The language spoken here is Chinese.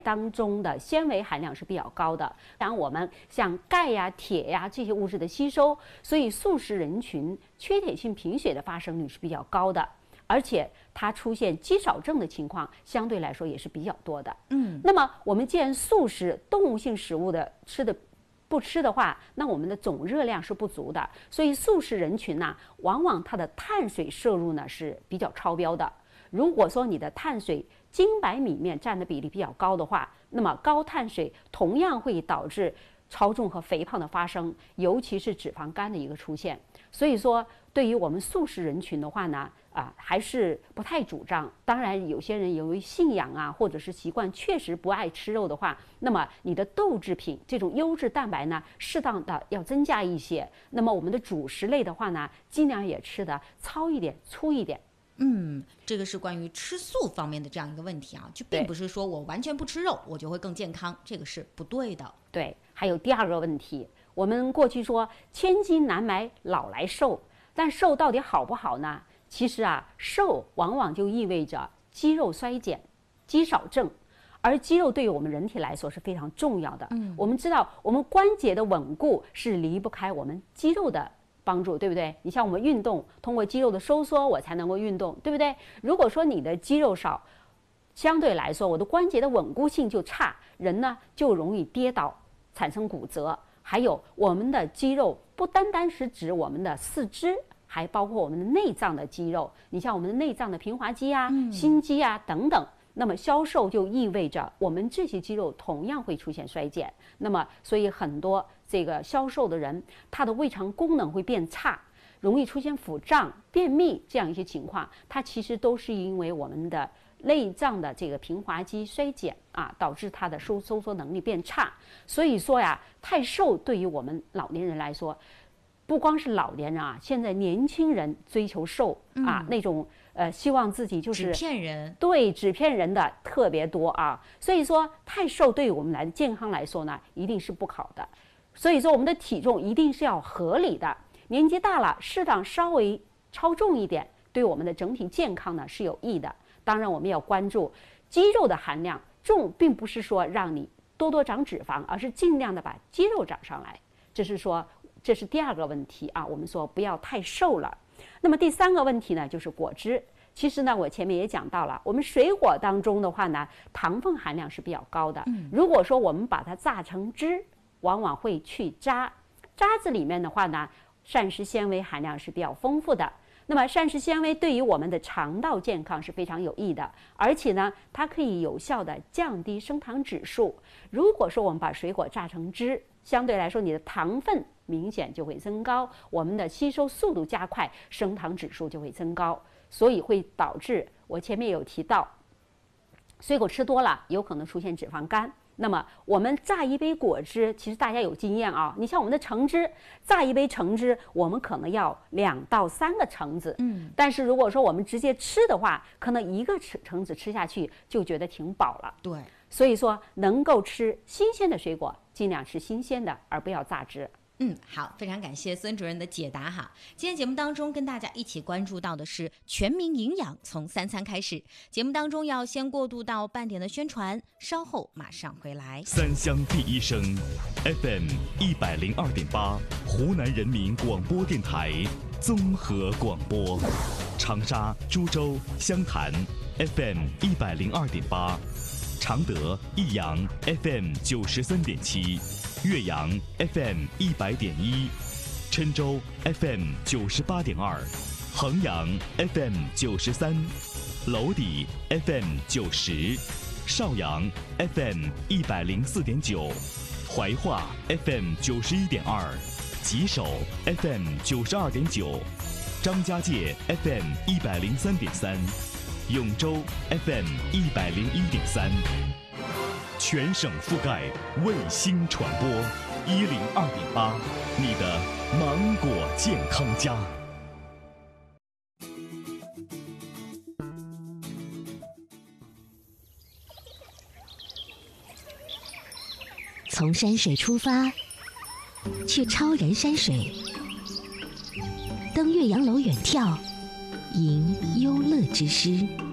当中的纤维含量是比较高的，让我们像钙呀、铁呀这些物质的吸收，所以素食人群缺铁性贫血的发生率是比较高的，而且它出现肌少症的情况相对来说也是比较多的。那么我们既然素食动物性食物的不吃的话，那我们的总热量是不足的，所以素食人群呢，往往它的碳水摄入呢是比较超标的。如果说你的碳水精白米面占的比例比较高的话，那么高碳水同样会导致超重和肥胖的发生，尤其是脂肪肝的一个出现。所以说，对于我们素食人群的话呢，还是不太主张。当然，有些人由于信仰啊，或者是习惯，确实不爱吃肉的话，那么你的豆制品这种优质蛋白呢，适当的要增加一些。那么我们的主食类的话呢，尽量也吃的糙一点、粗一点。 这个是关于吃素方面的这样一个问题啊，就并不是说我完全不吃肉，我就会更健康，这个是不对的。 对，还有第二个问题，我们过去说千金难买老来瘦，但瘦到底好不好呢？其实瘦往往就意味着肌肉衰减、肌少症，而肌肉对于我们人体来说是非常重要的。我们知道，我们关节的稳固是离不开我们肌肉的帮助，对不对？你像我们运动，通过肌肉的收缩，我才能够运动，对不对？如果说你的肌肉少，相对来说，我的关节的稳固性就差，人呢就容易跌倒，产生骨折。还有我们的肌肉不单单是指我们的四肢，还包括我们的内脏的肌肉。你像我们的内脏的平滑肌啊、心肌啊等等。那么消瘦就意味着我们这些肌肉同样会出现衰减。那么所以很多这个消瘦的人，他的胃肠功能会变差，容易出现腹胀、便秘这样一些情况，它其实都是因为我们的内脏的这个平滑肌衰减导致它的收缩能力变差。所以说太瘦对于我们老年人来说，不光是老年人现在年轻人追求瘦那种希望自己就是纸片人， 对，纸片人的特别多所以说太瘦对于我们来健康来说呢，一定是不好的。所以说我们的体重一定是要合理的，年纪大了适当稍微超重一点，对我们的整体健康呢是有益的。当然我们要关注肌肉的含量，重并不是说让你多长脂肪，而是尽量的把肌肉长上来。这是第二个问题我们说不要太瘦了。那么第三个问题呢，就是果汁。其实呢，我前面也讲到了，我们水果当中的话呢，糖分含量是比较高的。如果说我们把它榨成汁，往往会去渣子里面的话呢，膳食纤维含量是比较丰富的。那么膳食纤维对于我们的肠道健康是非常有益的，而且呢，它可以有效的降低升糖指数。如果说我们把水果榨成汁，相对来说你的糖分明显就会增高，我们的吸收速度加快，升糖指数就会增高，所以会导致我前面有提到，水果吃多了有可能出现脂肪肝。那么我们榨一杯果汁，其实大家有经验你像我们的橙汁，榨一杯橙汁，我们可能要2到3个橙子。但是如果说我们直接吃的话，可能1个橙子吃下去就觉得挺饱了。 对， 所以说能够吃新鲜的水果，尽量吃新鲜的，而不要榨汁。 好，非常感谢孙主任的解答哈。今天节目当中跟大家一起关注到的是全民营养从3餐开始。节目当中要先过渡到半点的宣传，稍后马上回来。 三湘第一声 FM 102.8，湖南人民广播电台综合广播，长沙、株洲、湘潭 FM 102.8，常德、益阳 FM 93.7。岳阳 FM 100.1，郴州 FM 98.2，衡阳 FM 93，娄底 FM 90，邵阳 FM 104.9，怀化 FM 91.2，吉首 FM 92.9，张家界 FM 103.3，永州 FM 101.3。全省覆盖，卫星传播102.8，你的芒果健康家。 从山水出发，去超然山水，登岳阳楼远眺，吟幽乐之诗。